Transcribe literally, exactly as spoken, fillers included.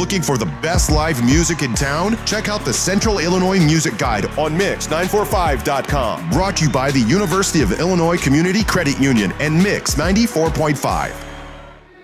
Looking for the best live music in town? Check out the Central Illinois Music Guide on mix nine four five dot com. Brought to you by the University of Illinois Community Credit Union and Mix ninety-four point five.